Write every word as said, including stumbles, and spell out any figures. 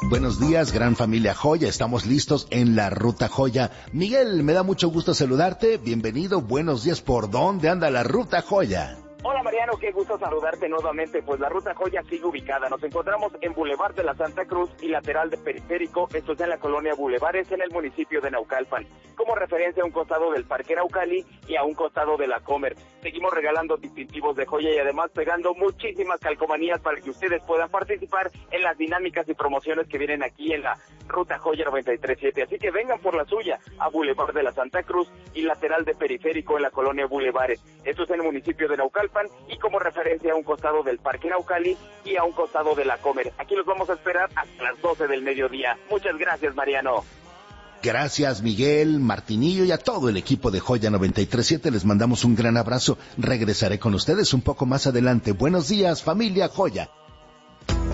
buenos días, gran familia Joya. Estamos listos en la Ruta Joya. Miguel, me da mucho gusto saludarte. Bienvenido, buenos días. ¿Por dónde anda la Ruta Joya? Hola Mariano, qué gusto saludarte nuevamente. Pues la Ruta Joya sigue ubicada. Nos encontramos en Boulevard de la Santa Cruz y lateral de Periférico. Esto está en la colonia Bulevares, en el municipio de Naucalpan. Como referencia a un costado del Parque Naucali y a un costado de la Comer. Seguimos regalando distintivos de joya y además pegando muchísimas calcomanías para que ustedes puedan participar en las dinámicas y promociones que vienen aquí en la Ruta Joya noventa y tres punto siete. Así que vengan por la suya a Boulevard de la Santa Cruz y lateral de Periférico en la colonia Bulevares. Esto es en el municipio de Naucalpan y como referencia a un costado del Parque Naucali y a un costado de la Comer. Aquí los vamos a esperar hasta las doce del mediodía. Muchas gracias, Mariano. Gracias, Miguel, Martinillo y a todo el equipo de Joya noventa y tres punto siete. Les mandamos un gran abrazo. Regresaré con ustedes un poco más adelante. Buenos días, familia Joya.